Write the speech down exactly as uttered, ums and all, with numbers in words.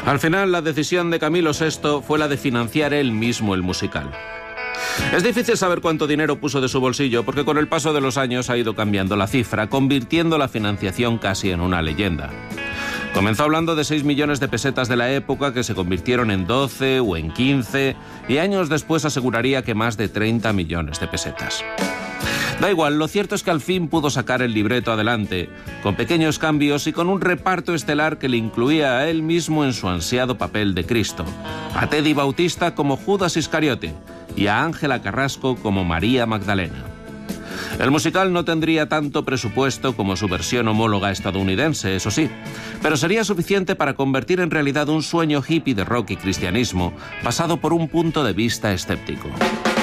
Al final, la decisión de Camilo sexto fue la de financiar él mismo el musical. Es difícil saber cuánto dinero puso de su bolsillo porque con el paso de los años ha ido cambiando la cifra, convirtiendo la financiación casi en una leyenda. Comenzó hablando de seis millones de pesetas de la época que se convirtieron en doce o en quince y años después aseguraría que más de treinta millones de pesetas. Da igual, lo cierto es que al fin pudo sacar el libreto adelante, con pequeños cambios y con un reparto estelar que le incluía a él mismo en su ansiado papel de Cristo, a Teddy Bautista como Judas Iscariote y a Ángela Carrasco como María Magdalena. El musical no tendría tanto presupuesto como su versión homóloga estadounidense, eso sí, pero sería suficiente para convertir en realidad un sueño hippie de rock y cristianismo, pasado por un punto de vista escéptico.